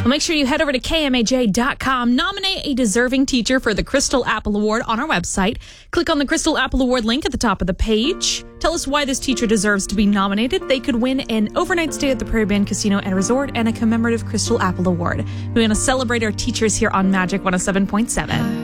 Well, make sure you head over to KMAJ.com. Nominate a deserving teacher for the Crystal Apple Award on our website. Click on the Crystal Apple Award link at the top of the page. Tell us why this teacher deserves to be nominated. They could win an overnight stay at the Prairie Band Casino and Resort and a commemorative Crystal Apple Award. We want to celebrate our teachers here on Magic 107.7.